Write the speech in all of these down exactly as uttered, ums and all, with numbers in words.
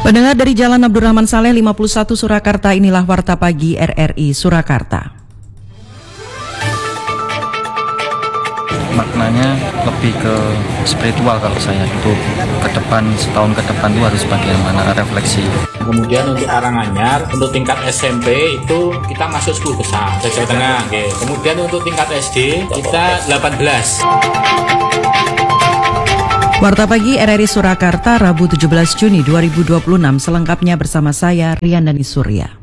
Pendengar dari Jalan Abdurrahman Saleh lima puluh satu Surakarta, inilah Warta Pagi R R I Surakarta. Maknanya lebih ke spiritual kalau saya, itu ke depan, setahun ke depan itu harus bagaimana refleksi. Kemudian untuk Karanganyar, untuk tingkat S M P itu kita masuk sepuluh besar, Jawa Tengah. Okay. Kemudian untuk tingkat S D kita delapan belas. Warta Pagi R R I Surakarta, Rabu tujuh belas Juni dua ribu dua puluh enam, selengkapnya bersama saya Riandani Surya.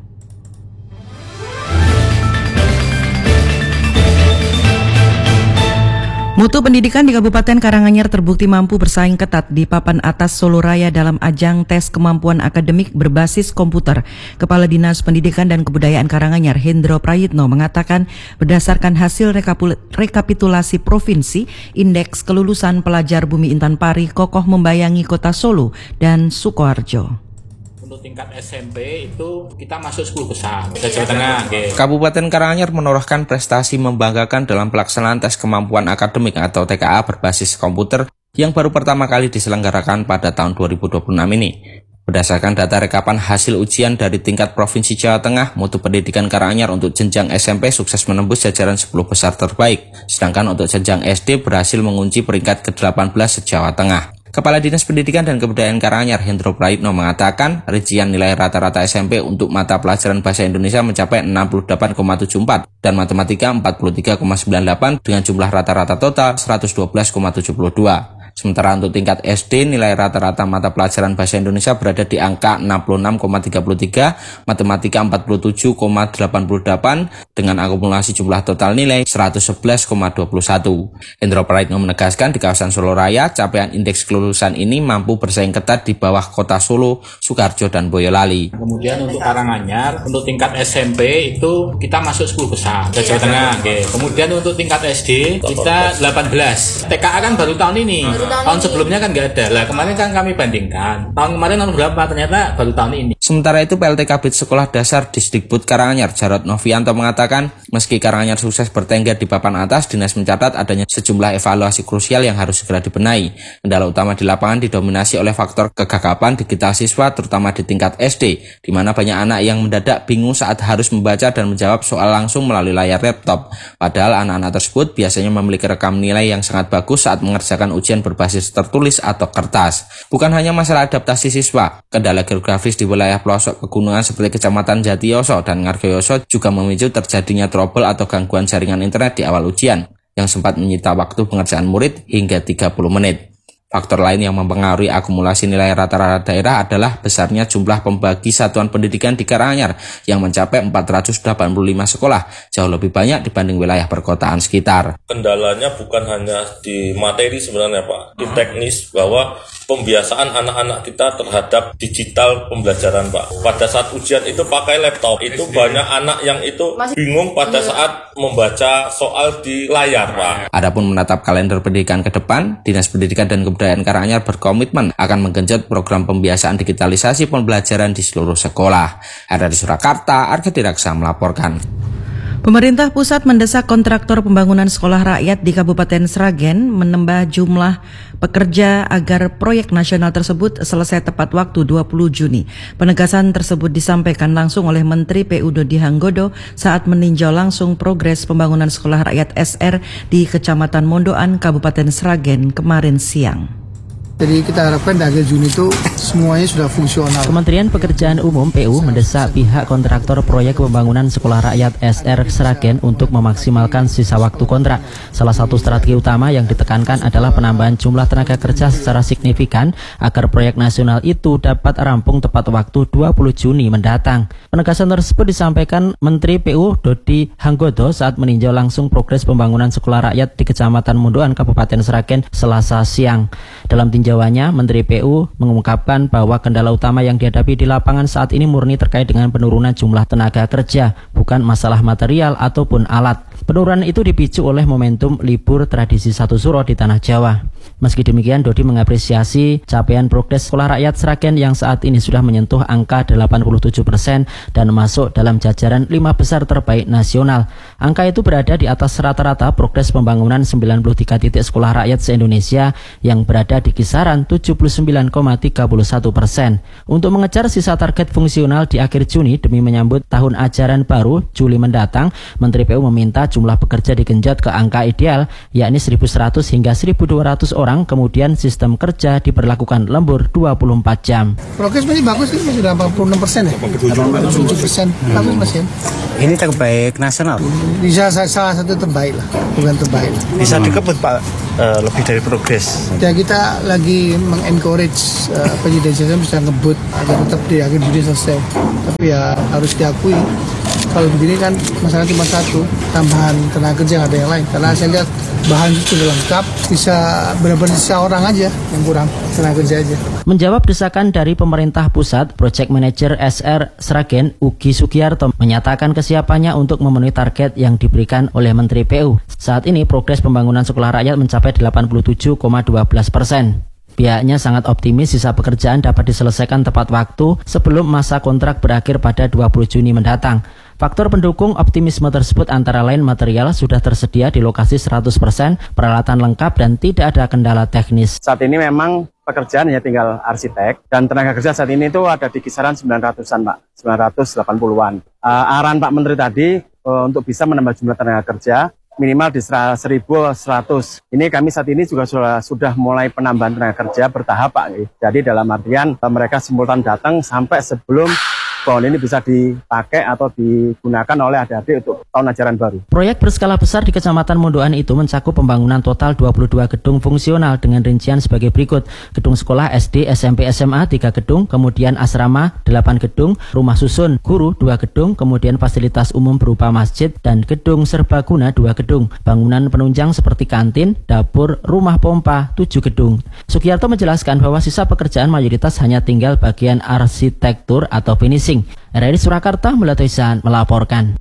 Mutu pendidikan di Kabupaten Karanganyar terbukti mampu bersaing ketat di papan atas Solo Raya dalam ajang tes kemampuan akademik berbasis komputer. Kepala Dinas Pendidikan dan Kebudayaan Karanganyar, Hendro Prayitno, mengatakan berdasarkan hasil rekapitulasi provinsi, indeks kelulusan pelajar Bumi Intan Pari kokoh membayangi kota Solo dan Sukoharjo. Untuk tingkat S M P itu kita masuk sepuluh besar, Jawa Tengah. Okay. Kabupaten Karanganyar menorehkan prestasi membanggakan dalam pelaksanaan tes kemampuan akademik atau T K A berbasis komputer yang baru pertama kali diselenggarakan pada tahun dua ribu dua puluh enam ini. Berdasarkan data rekapan hasil ujian dari tingkat Provinsi Jawa Tengah, mutu pendidikan Karanganyar untuk jenjang S M P sukses menembus jajaran sepuluh besar terbaik, sedangkan untuk jenjang S D berhasil mengunci peringkat ke delapan belas se-Jawa Tengah. Kepala Dinas Pendidikan dan Kebudayaan Karanganyar, Hendro Prayitno, mengatakan rincian nilai rata-rata S M P untuk mata pelajaran Bahasa Indonesia mencapai enam puluh delapan koma tujuh empat dan Matematika empat puluh tiga koma sembilan delapan dengan jumlah rata-rata total seratus dua belas koma tujuh dua. Sementara untuk tingkat S D, nilai rata-rata mata pelajaran Bahasa Indonesia berada di angka enam puluh enam koma tiga tiga, Matematika empat puluh tujuh koma delapan delapan dengan akumulasi jumlah total nilai seratus sebelas koma dua satu. Hendro Prayitno menegaskan di kawasan Solo Raya, capaian indeks kelulusan ini mampu bersaing ketat di bawah kota Solo, Sukoharjo, dan Boyolali. Kemudian untuk Karanganyar, untuk tingkat S M P itu kita masuk sepuluh besar, Jawa Tengah. Okay. Kemudian untuk tingkat S D kita delapan belas. T K A kan baru tahun ini. Tahun sebelumnya kan nggak ada. Lah kemarin kan kami bandingkan. Tahun kemarin tahun berapa? Ternyata baru tahun ini. Sementara itu P L T Kabid Sekolah Dasar Disdikbud Karanganyar, Jarod Novianto, mengatakan meski Karanganyar sukses bertengger di papan atas, Dinas mencatat adanya sejumlah evaluasi krusial yang harus segera dibenahi. Kendala utama di lapangan didominasi oleh faktor kegagapan digital siswa, terutama di tingkat S D, di mana banyak anak yang mendadak bingung saat harus membaca dan menjawab soal langsung melalui layar laptop. Padahal anak-anak tersebut biasanya memiliki rekam nilai yang sangat bagus saat mengerjakan ujian berbasis tertulis atau kertas. Bukan hanya masalah adaptasi siswa, kendala geografis di wilayah pelosok pegunungan seperti Kecamatan Jatiyoso dan Ngargoyoso juga memicu terjadinya trouble atau gangguan jaringan internet di awal ujian, yang sempat menyita waktu pengerjaan murid hingga tiga puluh menit. Faktor lain yang mempengaruhi akumulasi nilai rata-rata daerah adalah besarnya jumlah pembagi satuan pendidikan di Karanganyar yang mencapai empat ratus delapan puluh lima sekolah, jauh lebih banyak dibanding wilayah perkotaan sekitar. Kendalanya bukan hanya di materi sebenarnya Pak, di teknis, bahwa pembiasaan anak-anak kita terhadap digital pembelajaran Pak. Pada saat ujian itu pakai laptop, itu banyak anak yang itu bingung pada saat membaca soal di layar Pak. Adapun menatap kalender pendidikan ke depan, Dinas Pendidikan dan Kebudayaan Karanganyar berkomitmen akan menggenjot program pembiasaan digitalisasi pembelajaran di seluruh sekolah. R R I Surakarta, Arga Diraksa melaporkan. Pemerintah pusat mendesak kontraktor pembangunan sekolah rakyat di Kabupaten Sragen menambah jumlah pekerja agar proyek nasional tersebut selesai tepat waktu dua puluh Juni. Penegasan tersebut disampaikan langsung oleh Menteri P U Dodi Hanggodo saat meninjau langsung progres pembangunan sekolah rakyat S R di Kecamatan Mondoan, Kabupaten Sragen kemarin siang. Jadi kita harapkan di akhir Juni itu semuanya sudah fungsional. Kementerian Pekerjaan Umum P U mendesak pihak kontraktor proyek pembangunan sekolah rakyat S R Sragen untuk memaksimalkan sisa waktu kontrak. Salah satu strategi utama yang ditekankan adalah penambahan jumlah tenaga kerja secara signifikan agar proyek nasional itu dapat rampung tepat waktu dua puluh Juni mendatang. Penegasan tersebut disampaikan Menteri P U Dodi Hanggodo saat meninjau langsung progres pembangunan sekolah rakyat di Kecamatan Mondoan, Kabupaten Sragen Selasa siang. Dalam tinjauan Jawabannya, Menteri P U mengungkapkan bahwa kendala utama yang dihadapi di lapangan saat ini murni terkait dengan penurunan jumlah tenaga kerja, bukan masalah material ataupun alat. Penurunan itu dipicu oleh momentum libur tradisi Satu Suro di Tanah Jawa. Meski demikian, Dodi mengapresiasi capaian progres Sekolah Rakyat Sragen yang saat ini sudah menyentuh angka delapan puluh tujuh persen dan masuk dalam jajaran lima besar terbaik nasional. Angka itu berada di atas rata-rata progres pembangunan sembilan puluh tiga titik sekolah rakyat se-Indonesia yang berada di kisaran tujuh puluh sembilan koma tiga satu persen. Untuk mengejar sisa target fungsional di akhir Juni demi menyambut tahun ajaran baru Juli mendatang, Menteri P U meminta jumlah pekerja digenjot ke angka ideal, yakni seribu seratus hingga seribu dua ratus orang. Kemudian sistem kerja diberlakukan lembur dua puluh empat jam. Progres masih bagus sih, masih sudah delapan puluh enam persen ya? delapan puluh tujuh persen. Bagus Mas ya. Ini terbaik nasional? Bisa salah satu terbaik lah, bukan terbaik. Bisa dikebut Pak, uh, lebih dari progres. Ya kita lagi mengencourage uh, penyidik bisa ngebut agar tetap di akhir Juni selesai. Tapi ya harus diakui, kalau begini kan masalah cuma satu, tambahan tenaga kerja, nggak ada yang lain. Karena saya lihat bahan itu sudah lengkap, bisa benar-benar sisa orang aja yang kurang, tenaga kerja aja. Menjawab desakan dari pemerintah pusat, Project Manager S R Sragen, Ugi Sugiarto, menyatakan kesiapannya untuk memenuhi target yang diberikan oleh Menteri P U. Saat ini progres pembangunan sekolah rakyat mencapai delapan puluh tujuh koma dua belas persen. Pihaknya sangat optimis sisa pekerjaan dapat diselesaikan tepat waktu sebelum masa kontrak berakhir pada dua puluh Juni mendatang. Faktor pendukung optimisme tersebut antara lain material sudah tersedia di lokasi seratus persen, peralatan lengkap dan tidak ada kendala teknis. Saat ini memang pekerjaan hanya tinggal arsitek dan tenaga kerja saat ini itu ada di kisaran sembilan ratusan Pak, sembilan ratus delapan puluhan. Uh, arahan Pak Menteri tadi uh, untuk bisa menambah jumlah tenaga kerja minimal di seribu seratus. Ini kami saat ini juga sudah, sudah mulai penambahan tenaga kerja bertahap Pak. Jadi dalam artian uh, mereka simultan datang sampai sebelum pohon ini bisa dipakai atau digunakan oleh adik-adik untuk tahun ajaran baru. Proyek berskala besar di Kecamatan Mondoan itu mencakup pembangunan total dua puluh dua gedung fungsional dengan rincian sebagai berikut. Gedung sekolah S D, S M P, S M A tiga gedung, kemudian asrama delapan gedung, rumah susun guru dua gedung, kemudian fasilitas umum berupa masjid dan gedung serbaguna dua gedung. Bangunan penunjang seperti kantin, dapur, rumah pompa tujuh gedung. Sugiarto menjelaskan bahwa sisa pekerjaan mayoritas hanya tinggal bagian arsitektur atau finishing. R R I Surakarta Melatoisan melaporkan.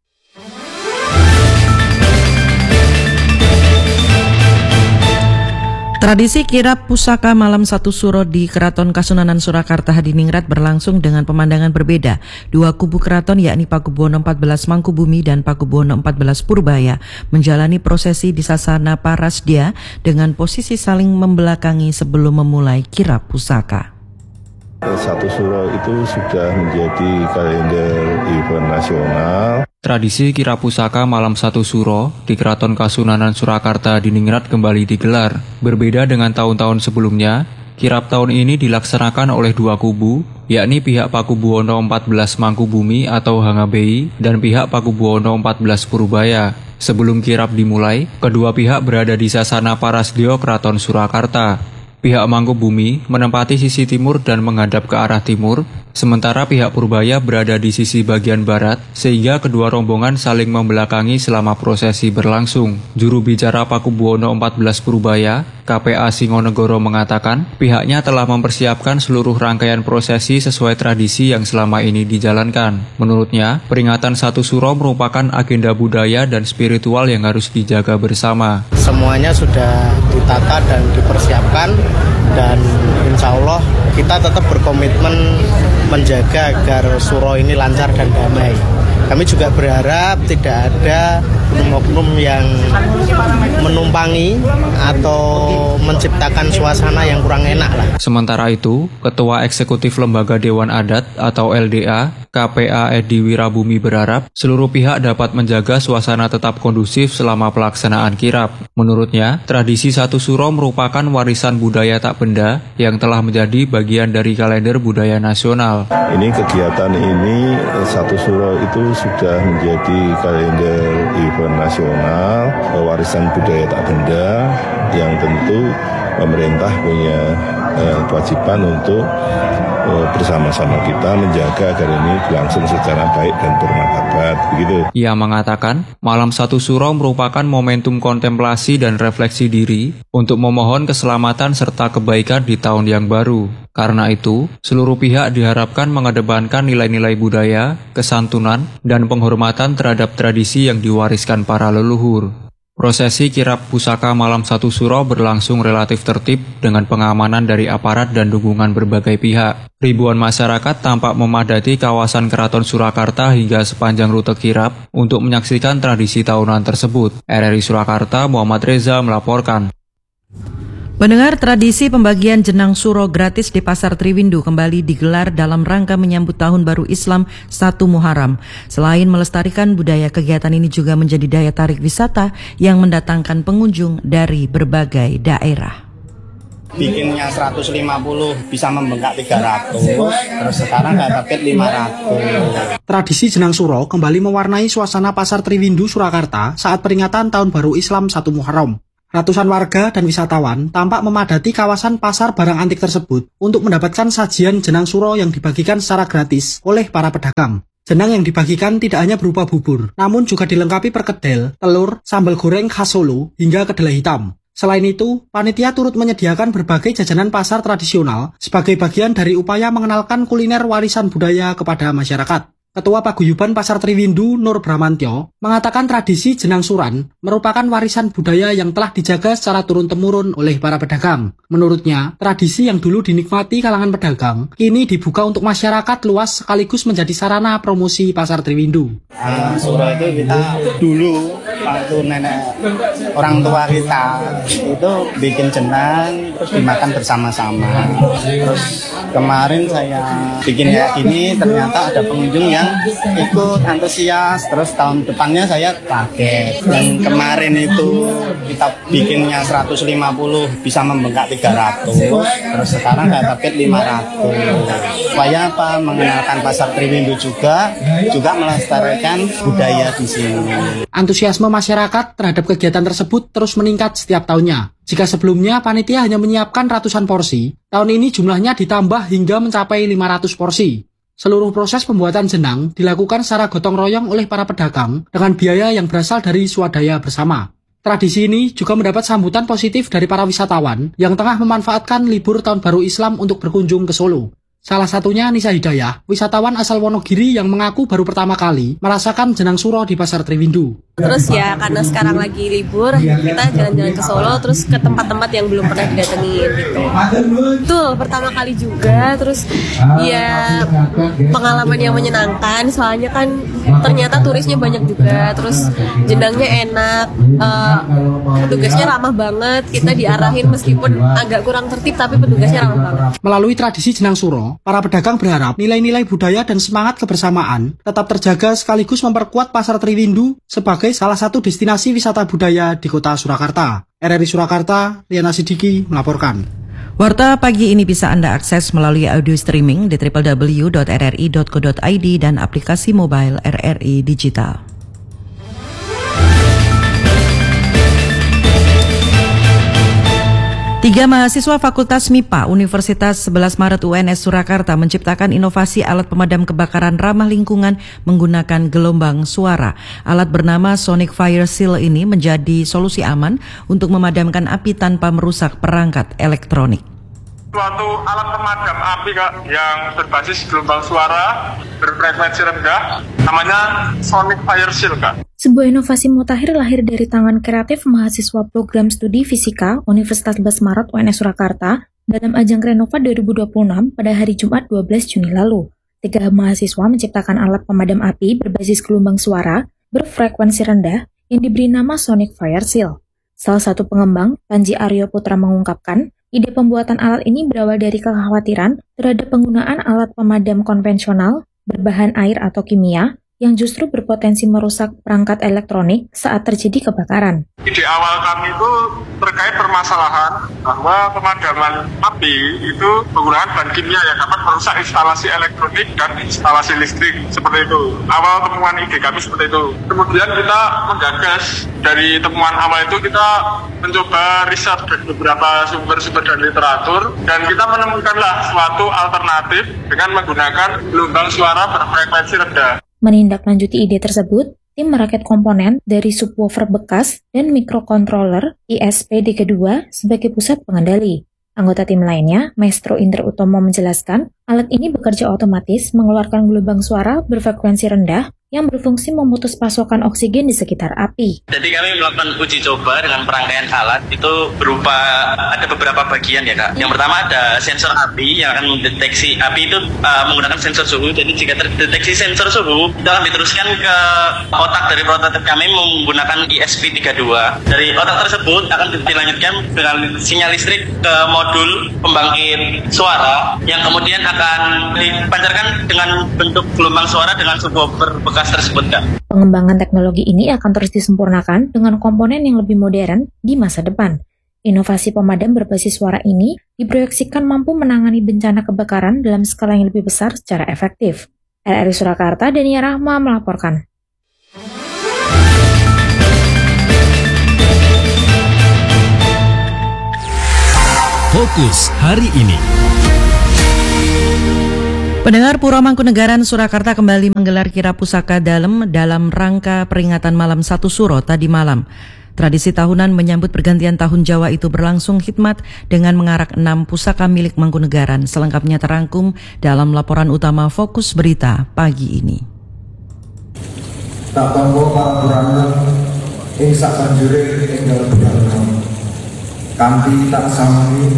Tradisi kirap pusaka malam satu suro di Keraton Kasunanan Surakarta Hadiningrat berlangsung dengan pemandangan berbeda. Dua kubu keraton yakni Pakubuwono empat belas Mangkubumi dan Pakubuwono empat belas Purbaya menjalani prosesi di Sasana Parasdia dengan posisi saling membelakangi sebelum memulai kirap pusaka. Satu Suro itu sudah menjadi kalender event nasional. Tradisi kirap pusaka malam satu Suro di Keraton Kasunanan Surakarta Hadiningrat kembali digelar. Berbeda dengan tahun-tahun sebelumnya, kirap tahun ini dilaksanakan oleh dua kubu, yakni pihak Pakubuwono empat belas Mangkubumi atau Hangabei dan pihak Pakubuwono empat belas Purbaya. Sebelum kirap dimulai, kedua pihak berada di Sasana Parasdio Keraton Surakarta. Pihak Mangkubumi menempati sisi timur dan menghadap ke arah timur, sementara pihak Purbaya berada di sisi bagian barat, sehingga kedua rombongan saling membelakangi selama prosesi berlangsung. Juru bicara Pakubuwono empat belas Purbaya, K P A Singonegoro mengatakan, pihaknya telah mempersiapkan seluruh rangkaian prosesi sesuai tradisi yang selama ini dijalankan. Menurutnya, peringatan Satu Suro merupakan agenda budaya dan spiritual yang harus dijaga bersama. Semuanya sudah ditata dan dipersiapkan, dan insya Allah kita tetap berkomitmen menjaga agar Suro ini lancar dan damai. Kami juga berharap tidak ada oknum yang menumpangi atau menciptakan suasana yang kurang enak lah. Sementara itu, Ketua Eksekutif Lembaga Dewan Adat atau L D A, K P A Edi Wirabumi berharap seluruh pihak dapat menjaga suasana tetap kondusif selama pelaksanaan kirap. Menurutnya, tradisi Satu Suro merupakan warisan budaya tak benda yang telah menjadi bagian dari kalender budaya nasional. Ini kegiatan ini Satu Suro itu sudah menjadi kalender event nasional, warisan budaya tak benda yang tentu pemerintah punya eh, kewajiban untuk eh, bersama-sama kita menjaga agar ini berlangsung secara baik dan bermartabat. Begitu. Ia mengatakan, malam Satu Suro merupakan momentum kontemplasi dan refleksi diri untuk memohon keselamatan serta kebaikan di tahun yang baru. Karena itu, seluruh pihak diharapkan mengedepankan nilai-nilai budaya, kesantunan, dan penghormatan terhadap tradisi yang diwariskan para leluhur. Prosesi kirap pusaka malam satu suro berlangsung relatif tertib dengan pengamanan dari aparat dan dukungan berbagai pihak. Ribuan masyarakat tampak memadati kawasan Keraton Surakarta hingga sepanjang rute kirap untuk menyaksikan tradisi tahunan tersebut. R R I Surakarta, Muhammad Reza melaporkan. Pendengar, tradisi pembagian jenang suro gratis di Pasar Triwindu kembali digelar dalam rangka menyambut Tahun Baru Islam satu Muharram. Selain melestarikan budaya, kegiatan ini juga menjadi daya tarik wisata yang mendatangkan pengunjung dari berbagai daerah. Bikinnya seratus lima puluh bisa membengkak tiga ratus, terus sekarang nggak target lima ratus. Tradisi jenang suro kembali mewarnai suasana Pasar Triwindu Surakarta saat peringatan Tahun Baru Islam satu Muharram. Ratusan warga dan wisatawan tampak memadati kawasan pasar barang antik tersebut untuk mendapatkan sajian jenang suro yang dibagikan secara gratis oleh para pedagang. Jenang yang dibagikan tidak hanya berupa bubur, namun juga dilengkapi perkedel, telur, sambal goreng khas Solo, hingga kedelai hitam. Selain itu, panitia turut menyediakan berbagai jajanan pasar tradisional sebagai bagian dari upaya mengenalkan kuliner warisan budaya kepada masyarakat. Ketua Paguyuban Pasar Triwindu Nur Bramantyo mengatakan tradisi jenang suran merupakan warisan budaya yang telah dijaga secara turun-temurun oleh para pedagang. Menurutnya, tradisi yang dulu dinikmati kalangan pedagang kini dibuka untuk masyarakat luas sekaligus menjadi sarana promosi Pasar Triwindu. Uh, suro itu kita dulu waktu nenek orang tua kita itu bikin jenang terus dimakan bersama-sama. Terus kemarin saya bikin kayak gini, ternyata ada pengunjung yang ikut antusias, terus tahun depannya saya pakai. Yang kemarin itu kita bikinnya seratus lima puluh bisa membengkak tiga ratus, terus sekarang nggak target lima ratus. Supaya apa? Mengenalkan Pasar Triwindu juga, juga melestarikan budaya di sini. Antusiasme masyarakat terhadap kegiatan tersebut terus meningkat setiap tahunnya. Jika sebelumnya panitia hanya menyiapkan ratusan porsi, tahun ini jumlahnya ditambah hingga mencapai lima ratus porsi. Seluruh proses pembuatan jenang dilakukan secara gotong royong oleh para pedagang dengan biaya yang berasal dari swadaya bersama. Tradisi ini juga mendapat sambutan positif dari para wisatawan yang tengah memanfaatkan libur Tahun Baru Islam untuk berkunjung ke Solo. Salah satunya Nisa Hidayah, wisatawan asal Wonogiri yang mengaku baru pertama kali merasakan jenang suro di Pasar Triwindu. Terus ya karena sekarang lagi libur, kita jalan-jalan ke Solo, terus ke tempat-tempat yang belum pernah didatengin gitu. Betul, pertama kali juga, terus ya pengalaman yang menyenangkan, soalnya kan ternyata turisnya banyak juga, terus jenangnya enak, uh, petugasnya ramah banget, kita diarahin meskipun agak kurang tertib tapi petugasnya ramah banget. Melalui tradisi jenang suro, para pedagang berharap nilai-nilai budaya dan semangat kebersamaan tetap terjaga sekaligus memperkuat Pasar Triwindu sebagai salah satu destinasi wisata budaya di kota Surakarta. R R I Surakarta, Riana Sidiki melaporkan. Warta pagi ini bisa Anda akses melalui audio streaming di w w w dot r r i dot co dot i d dan aplikasi mobile R R I Digital. Tiga mahasiswa Fakultas M I P A Universitas sebelas Maret U N S Surakarta menciptakan inovasi alat pemadam kebakaran ramah lingkungan menggunakan gelombang suara. Alat bernama Sonic Fire Seal ini menjadi solusi aman untuk memadamkan api tanpa merusak perangkat elektronik. Suatu alat pemadam api Kak, yang berbasis gelombang suara berfrekuensi rendah, namanya Sonic Fire Seal Kak. Sebuah inovasi mutakhir lahir dari tangan kreatif mahasiswa program studi fisika Universitas sebelas Maret U N S Surakarta dalam ajang Renova dua ribu dua puluh enam pada hari Jumat dua belas Juni lalu. Tiga mahasiswa menciptakan alat pemadam api berbasis gelombang suara berfrekuensi rendah yang diberi nama Sonic Fire Seal. Salah satu pengembang, Panji Aryo Putra mengungkapkan, ide pembuatan alat ini berawal dari kekhawatiran terhadap penggunaan alat pemadam konvensional berbahan air atau kimia yang justru berpotensi merusak perangkat elektronik saat terjadi kebakaran. Ide awal kami itu terkait permasalahan bahwa pemadaman api itu menggunakan bahan kimia yang dapat merusak instalasi elektronik dan instalasi listrik, seperti itu. Awal temuan ide kami seperti itu. Kemudian kita menggagas dari temuan awal itu, kita mencoba riset dari beberapa sumber-sumber dan literatur, dan kita menemukanlah suatu alternatif dengan menggunakan gelombang suara berfrekuensi rendah. Menindaklanjuti ide tersebut, tim merakit komponen dari subwoofer bekas dan mikrokontroler I S P D kedua sebagai pusat pengendali. Anggota tim lainnya, Maestro Indra Utomo menjelaskan, alat ini bekerja otomatis mengeluarkan gelombang suara berfrekuensi rendah yang berfungsi memutus pasokan oksigen di sekitar api. Jadi kami melakukan uji coba dengan perangkaian alat itu berupa ada beberapa bagian ya Kak. Yang pertama ada sensor api yang akan mendeteksi api itu uh, menggunakan sensor suhu. Jadi jika terdeteksi sensor suhu itu akan diteruskan ke otak dari prototip kami menggunakan E S P tiga puluh dua. Dari otak tersebut akan dilanjutkan dengan sinyal listrik ke modul pembangkit suara yang kemudian akan dipancarkan dengan bentuk gelombang suara dengan subwoofer bekas tersebut, Kak. Pengembangan teknologi ini akan terus disempurnakan dengan komponen yang lebih modern di masa depan. Inovasi pemadam berbasis suara ini diproyeksikan mampu menangani bencana kebakaran dalam skala yang lebih besar secara efektif. R R I Surakarta, Dania Rahma melaporkan. Fokus hari ini. Pendengar, Pura Mangkunegaran Surakarta kembali menggelar kirap pusaka dalam dalam rangka peringatan malam satu Suro tadi malam. Tradisi tahunan menyambut pergantian tahun Jawa itu berlangsung khidmat dengan mengarak enam pusaka milik Mangkunegaran. Selengkapnya terangkum dalam laporan utama Fokus Berita pagi ini. Tak tombo parapurangan ing sabanjure enggal budal kanthi tak sami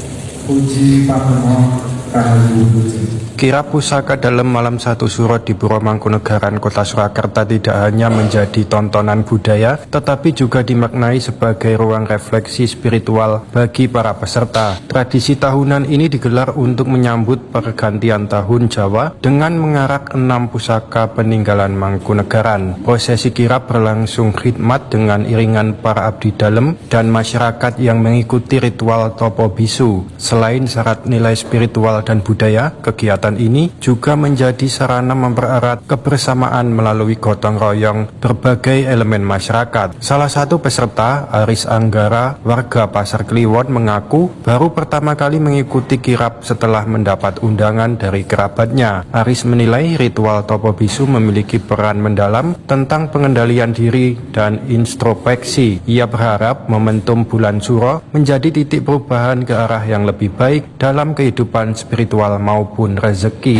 puji panemon rahayu puji. Kirap pusaka dalam malam satu Suro di Pura Mangkunegaran Kota Surakarta tidak hanya menjadi tontonan budaya, tetapi juga dimaknai sebagai ruang refleksi spiritual bagi para peserta. Tradisi tahunan ini digelar untuk menyambut pergantian tahun Jawa dengan mengarak enam pusaka peninggalan Mangkunegaran. Prosesi kirap berlangsung khidmat dengan iringan para abdi dalem dan masyarakat yang mengikuti ritual topo bisu. Selain syarat nilai spiritual dan budaya, kegiatan ini juga menjadi sarana mempererat kebersamaan melalui gotong royong berbagai elemen masyarakat. Salah satu peserta, Aris Anggara, warga Pasar Kliwon, mengaku baru pertama kali mengikuti kirap setelah mendapat undangan dari kerabatnya. Aris menilai ritual topo bisu memiliki peran mendalam tentang pengendalian diri dan introspeksi. Ia berharap momentum bulan Suro menjadi titik perubahan ke arah yang lebih baik dalam kehidupan spiritual maupun rezeki.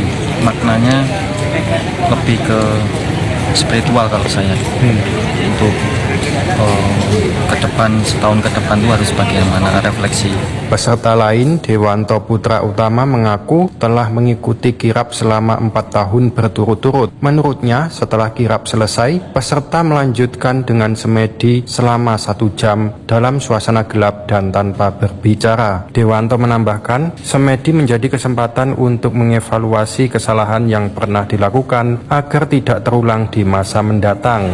Maknanya lebih ke spiritual kalau saya hmm. untuk uh, ke depan, setahun ke depan itu harus bagaimana refleksi. Peserta lain, Dewanto Putra Utama, mengaku telah mengikuti kirap selama empat tahun berturut-turut. Menurutnya, setelah kirap selesai, peserta melanjutkan dengan semedi selama satu jam dalam suasana gelap dan tanpa berbicara. Dewanto menambahkan, semedi menjadi kesempatan untuk mengevaluasi kesalahan yang pernah dilakukan agar tidak terulang di masa mendatang.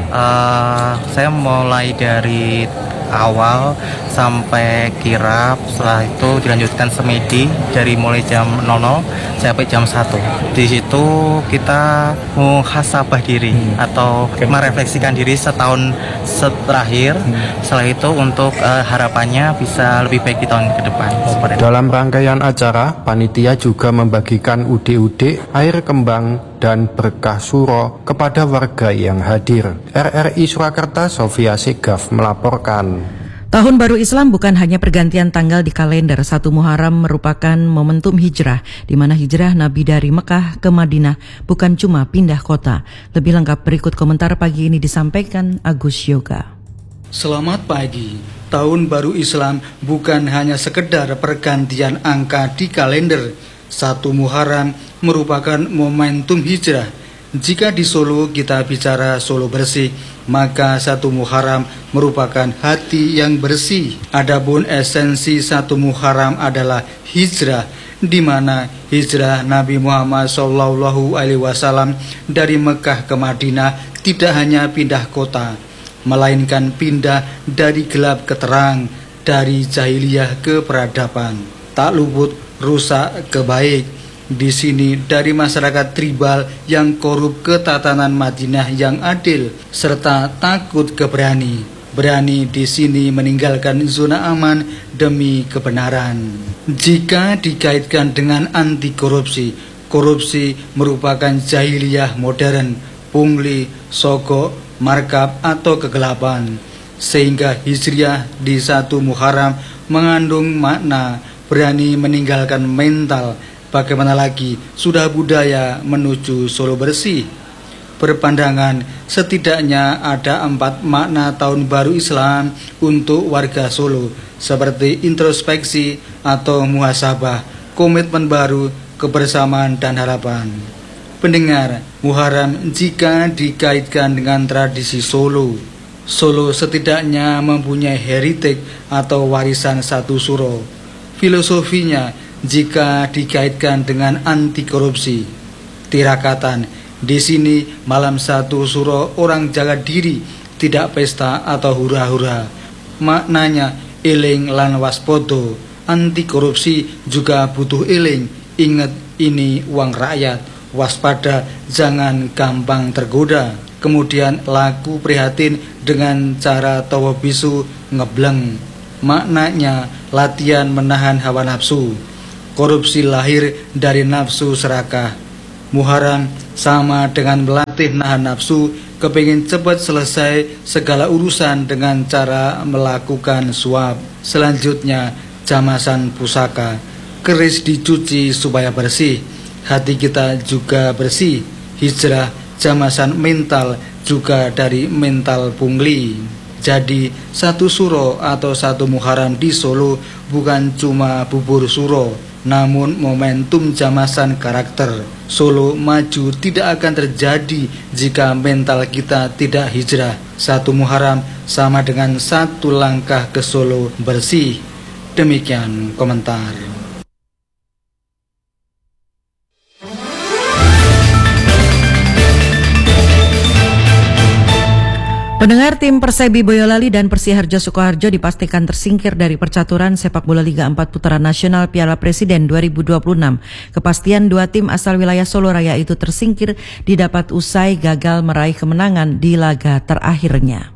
Uh, saya mulai dari awal sampai kirap, setelah itu dilanjutkan semedi dari mulai jam nol nol sampai jam satu. Di situ kita muhasabah diri hmm. atau merefleksikan diri setahun terakhir. Hmm. Setelah itu untuk uh, harapannya bisa lebih baik di tahun ke depan. Dalam rangkaian acara, panitia juga membagikan ude-ude, air kembang, dan berkah suro kepada warga yang hadir. R R I Surakarta, Sofia Segaf melaporkan. Tahun Baru Islam bukan hanya pergantian tanggal di kalender. Satu Muharram merupakan momentum hijrah, di mana hijrah Nabi dari Mekah ke Madinah bukan cuma pindah kota. Lebih lengkap berikut komentar pagi ini disampaikan Agus Yoga. Selamat pagi. Tahun Baru Islam bukan hanya sekedar pergantian angka di kalender. Satu Muharram merupakan momentum hijrah. Jika di Solo kita bicara Solo bersih, maka satu Muharram merupakan hati yang bersih. Adapun esensi satu Muharram adalah hijrah, di mana hijrah Nabi Muhammad shallallahu alaihi wasallam dari Mekah ke Madinah tidak hanya pindah kota, melainkan pindah dari gelap ke terang, dari jahiliyah ke peradaban. Tak luput rusak ke baik. Di sini dari masyarakat tribal yang korup ke tatanan Madinah yang adil serta takut ke berani. Berani di sini meninggalkan zona aman demi kebenaran. Jika dikaitkan dengan anti korupsi, korupsi merupakan jahiliyah modern, pungli, sogok, markab atau kegelapan. Sehingga hijriah di satu Muharram mengandung makna berani meninggalkan mental. Bagaimana lagi sudah budaya menuju Solo bersih. berpandangan setidaknya ada empat makna tahun baru Islam untuk warga Solo, seperti introspeksi atau muhasabah, komitmen baru, kebersamaan dan harapan. Pendengar, Muharram jika dikaitkan dengan tradisi Solo, Solo setidaknya mempunyai heritage atau warisan satu suro. Filosofinya jika dikaitkan dengan anti korupsi, tirakatan. Di sini malam satu suro orang jaga diri, tidak pesta atau hura-hura. Maknanya eling lan waspodo, anti korupsi juga butuh eling. Ingat ini uang rakyat, waspada jangan gampang tergoda. Kemudian laku prihatin dengan cara tawa bisu ngebleng. Maknanya latihan menahan hawa nafsu. Korupsi lahir dari nafsu serakah. Muharram sama dengan melatih nahan nafsu, kepingin cepat selesai segala urusan dengan cara melakukan suap. Selanjutnya jamasan pusaka, keris dicuci supaya bersih, hati kita juga bersih. Hijrah jamasan mental juga dari mental pungli. Jadi satu suro atau satu Muharram di Solo bukan cuma bubur suro, namun momentum jamasan karakter. Solo maju tidak akan terjadi jika mental kita tidak hijrah. Satu Muharram sama dengan satu langkah ke Solo bersih. Demikian komentar. Pendengar, tim Persebi Boyolali dan Persiharjo Sukoharjo dipastikan tersingkir dari percaturan sepak bola Liga empat Putaran Nasional Piala Presiden dua ribu dua puluh enam. Kepastian dua tim asal wilayah Solo Raya itu tersingkir didapat usai gagal meraih kemenangan di laga terakhirnya.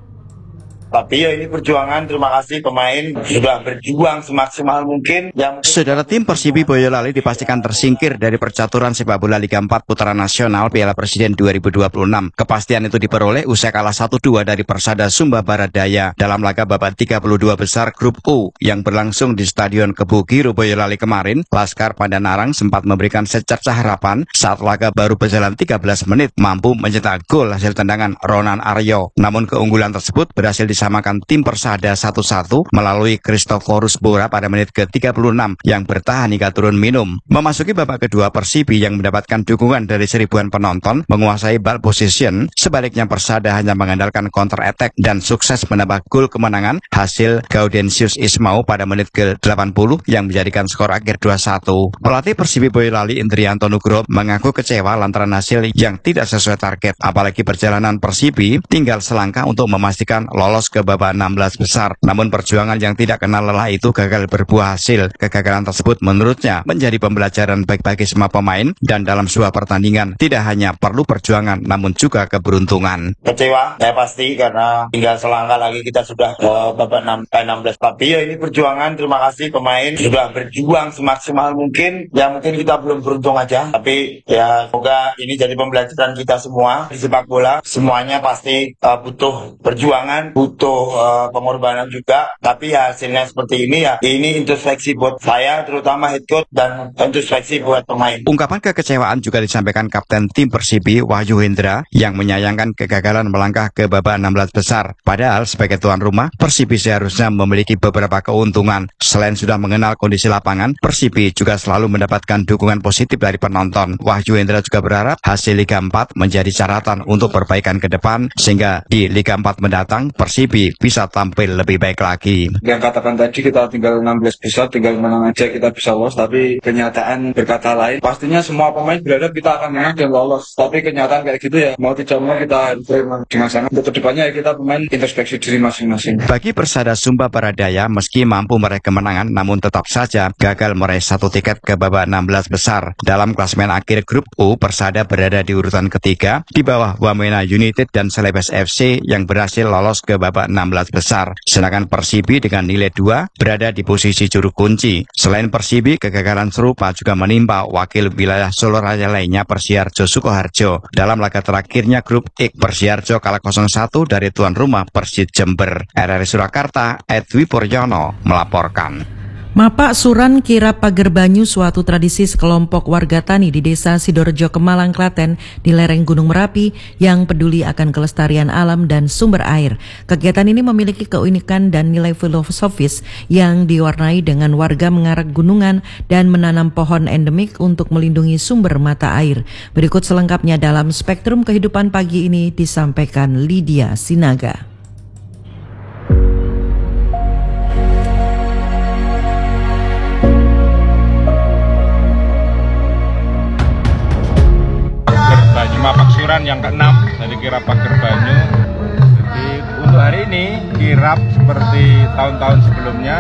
Tapi ya ini perjuangan, terima kasih pemain sudah berjuang semaksimal mungkin. Yang... Saudara, tim Persibi Boyolali dipastikan tersingkir dari percaturan sepak bola Liga empat Putaran Nasional Piala Presiden dua ribu dua puluh enam. Kepastian itu diperoleh usai kalah satu dua dari Persada Sumba Barat Daya dalam laga babak tiga puluh dua besar Grup U yang berlangsung di Stadion Kebugiro Boyolali kemarin. Laskar Pandanarang sempat memberikan secercah harapan saat laga baru berjalan tiga belas menit mampu mencetak gol hasil tendangan Ronan Aryo. Namun keunggulan tersebut berhasil disamakan tim Persada satu satu melalui Christoforus Bora pada menit ke tiga puluh enam yang bertahan hingga turun minum. Memasuki babak kedua, Persibi yang mendapatkan dukungan dari seribuan penonton menguasai ball position. Sebaliknya Persada hanya mengandalkan counter attack dan sukses menambah gol kemenangan hasil Gaudensius Ismau pada menit ke delapan puluh yang menjadikan skor akhir dua satu. Pelatih Persibi Boyolali Indrianto Nugroho mengaku kecewa lantaran hasil yang tidak sesuai target. Apalagi perjalanan Persibi tinggal selangkah untuk memastikan lolos ke babak enam belas besar. Namun perjuangan yang tidak kenal lelah itu gagal berbuah hasil. Kegagalan tersebut menurutnya menjadi pembelajaran baik bagi semua pemain dan dalam sebuah pertandingan tidak hanya perlu perjuangan namun juga keberuntungan. Kecewa, saya pasti karena tinggal selangkah lagi kita sudah ke babak enam belas. Tapi ya ini perjuangan, terima kasih pemain sudah berjuang semaksimal mungkin. Ya mungkin kita belum beruntung aja, tapi ya semoga ini jadi pembelajaran kita semua di sepak bola. Semuanya pasti uh, butuh perjuangan, butuh Butuh uh, pengorbanan juga, tapi ya hasilnya seperti ini ya. Ini introspeksi buat saya, terutama head coach, dan introspeksi buat pemain. Ungkapan kekecewaan juga disampaikan Kapten tim Persibi Wahyu Hendra yang menyayangkan kegagalan melangkah ke babak enam belas besar. Padahal sebagai tuan rumah, Persibi seharusnya memiliki beberapa keuntungan. Selain sudah mengenal kondisi lapangan, Persibi juga selalu mendapatkan dukungan positif dari penonton. Wahyu Hendra juga berharap hasil Liga empat menjadi catatan untuk perbaikan ke depan sehingga di Liga empat mendatang Persibi bisa tampil lebih baik lagi. Yang katakan tadi kita tinggal enam belas besar, tinggal menang aja kita bisa lolos, tapi kenyataan berkata lain. Pastinya semua pemain berharap kita akan menang dan lolos, tapi kenyataan kayak gitu ya mau tidak mau kita harus terima dengan sana. Untuk kedepannya ya kita pemain introspeksi diri masing-masing. Bagi Persada Sumba Barat Daya, meski mampu meraih kemenangan namun tetap saja gagal meraih satu tiket ke babak enam belas besar. Dalam klasemen akhir Grup U, Persada berada di urutan ketiga di bawah Wamena United dan Celebes F C yang berhasil lolos ke babak enam belas besar. Sedangkan Persibi dengan nilai dua berada di posisi juru kunci. Selain Persibi, kegagalan serupa juga menimpa wakil wilayah Solo Raya lainnya Persiharjo Sukoharjo. Dalam laga terakhirnya Grup I, Persiharjo kalah nol satu dari tuan rumah Persit Jember. R R I Surakarta, Edwi Puryono melaporkan. Mapak Suran Kirap Pager Banyu, suatu tradisi sekelompok warga tani di Desa Sidorejo, Kemalang, Klaten, di lereng Gunung Merapi yang peduli akan kelestarian alam dan sumber air. Kegiatan ini memiliki keunikan dan nilai filosofis yang diwarnai dengan warga mengarak gunungan dan menanam pohon endemik untuk melindungi sumber mata air. Berikut selengkapnya dalam Spektrum Kehidupan pagi ini disampaikan Lydia Sinaga. Mapak Suran yang keenam dari kirap Pager Banyu. Jadi untuk hari ini kirap seperti tahun-tahun sebelumnya,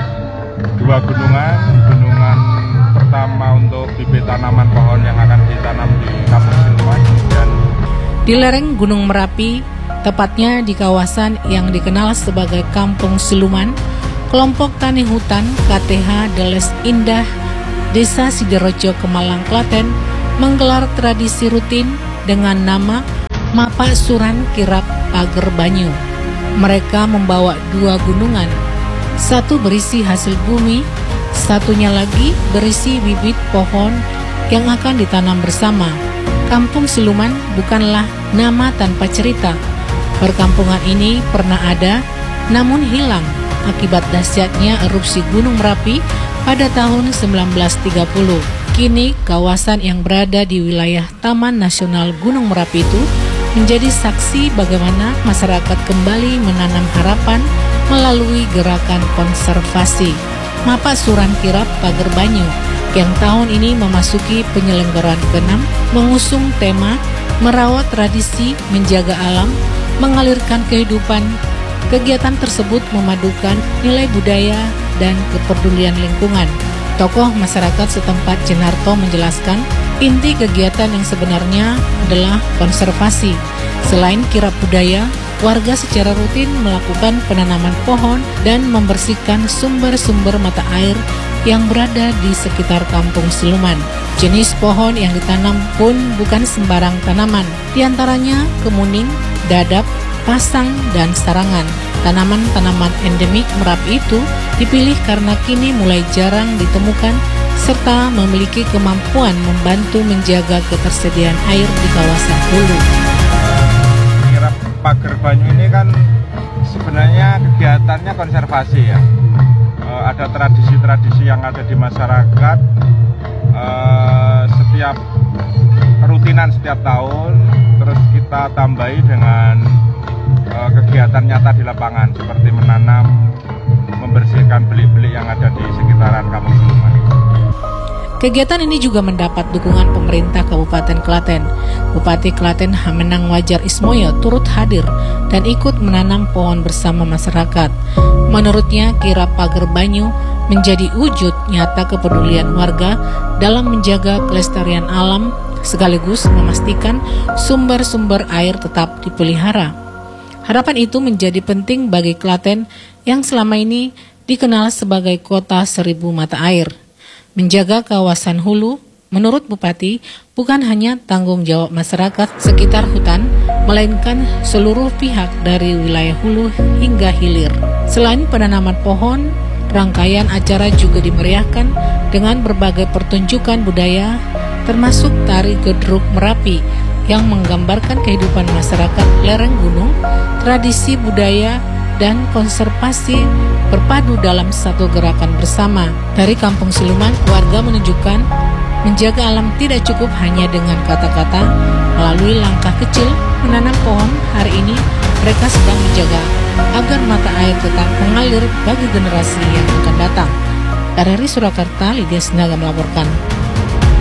dua gunungan. Gunungan pertama untuk bibit tanaman pohon yang akan ditanam di Kampung Siluman dan di lereng Gunung Merapi, tepatnya di kawasan yang dikenal sebagai Kampung Siluman, kelompok tani hutan K T H Deles Indah Desa Sidorejo, Kemalang, Klaten menggelar tradisi rutin dengan nama Mapak Suran Kirap Pager Banyu. Mereka membawa dua gunungan, satu berisi hasil bumi, satunya lagi berisi bibit pohon yang akan ditanam bersama. Kampung Siluman bukanlah nama tanpa cerita. Perkampungan ini pernah ada, namun hilang akibat dahsyatnya erupsi Gunung Merapi pada tahun sembilan belas tiga puluh. Kini, kawasan yang berada di wilayah Taman Nasional Gunung Merapi itu menjadi saksi bagaimana masyarakat kembali menanam harapan melalui gerakan konservasi Mapak Suran Kirap Pager Banyu yang tahun ini memasuki penyelenggaraan keenam, mengusung tema merawat tradisi, menjaga alam, mengalirkan kehidupan. Kegiatan tersebut memadukan nilai budaya dan kepedulian lingkungan. Tokoh masyarakat setempat Jenarto menjelaskan inti kegiatan yang sebenarnya adalah konservasi. Selain kirap budaya, warga secara rutin melakukan penanaman pohon dan membersihkan sumber-sumber mata air yang berada di sekitar Kampung Siluman. Jenis pohon yang ditanam pun bukan sembarang tanaman, di antaranya kemuning, dadap, pasang, dan sarangan. Tanaman-tanaman endemik Merapi itu dipilih karena kini mulai jarang ditemukan serta memiliki kemampuan membantu menjaga ketersediaan air di kawasan hulu. Kirap Pager Banyu ini kan sebenarnya kegiatannya konservasi ya. E, ada tradisi-tradisi yang ada di masyarakat e, setiap rutinan setiap tahun, terus kita tambahi dengan kegiatan nyata di lapangan seperti menanam, membersihkan belik-belik yang ada di sekitaran Kampung Siluman. Kegiatan ini juga mendapat dukungan pemerintah Kabupaten Klaten. Bupati Klaten Hamenang Wajar Ismoyo turut hadir dan ikut menanam pohon bersama masyarakat. Menurutnya, kirap Pager Banyu menjadi wujud nyata kepedulian warga dalam menjaga kelestarian alam sekaligus memastikan sumber-sumber air tetap dipelihara. Harapan itu menjadi penting bagi Klaten yang selama ini dikenal sebagai kota seribu mata air. Menjaga kawasan hulu, menurut Bupati, bukan hanya tanggung jawab masyarakat sekitar hutan, melainkan seluruh pihak dari wilayah hulu hingga hilir. Selain penanaman pohon, rangkaian acara juga dimeriahkan dengan berbagai pertunjukan budaya, termasuk tari Gedruk Merapi, yang menggambarkan kehidupan masyarakat lereng gunung, tradisi budaya, dan konservasi berpadu dalam satu gerakan bersama. Dari Kampung Siluman, warga menunjukkan menjaga alam tidak cukup hanya dengan kata-kata. Melalui langkah kecil menanam pohon, hari ini mereka sedang menjaga agar mata air tetap mengalir bagi generasi yang akan datang. Dari Surakarta, Lydia Sinaga melaporkan.